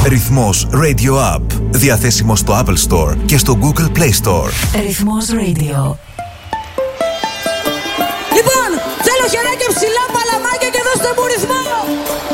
Ρυθμός Radio App. Διαθέσιμο στο Apple Store και στο Google Play Store. Ρυθμός Radio.